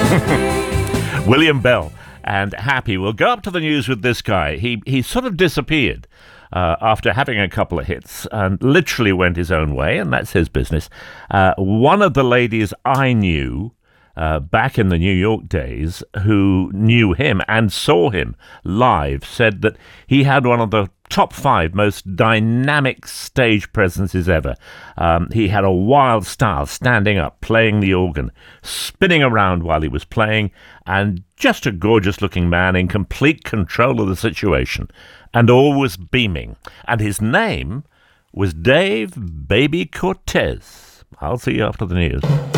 William Bell and Happy. We'll go up to the news with this guy. He sort of disappeared after having a couple of hits and literally went his own way, and that's his business. One of the ladies I knew back in the New York days who knew him and saw him live said that he had one of the top 5 most dynamic stage presences ever. He had a wild style, standing up, playing the organ, spinning around while he was playing, and just a gorgeous-looking man in complete control of the situation, and always beaming. And his name was Dave Baby Cortez. I'll see you after the news.